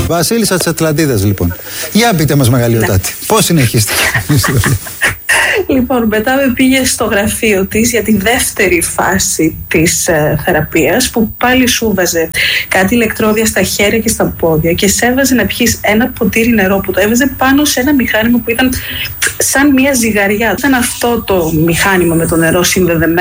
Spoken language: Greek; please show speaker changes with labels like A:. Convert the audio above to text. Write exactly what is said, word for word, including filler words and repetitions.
A: Βασίλισσα της Ατλαντίδας, λοιπόν. Για πείτε μας, Μεγαλειοτάτη, ναι. Πώς συνεχίστηκε η ιστορία?
B: Λοιπόν, μετά με πήγε στο γραφείο της για τη δεύτερη φάση της ε, θεραπείας, που πάλι σου βάζε κάτι ηλεκτρόδια στα χέρια και στα πόδια και σε έβαζε να πιείς ένα ποτήρι νερό που το έβαζε πάνω σε ένα μηχάνημα που ήταν σαν μια ζυγαριά. Ήταν αυτό το μηχάνημα με το νερό συνδεδεμένο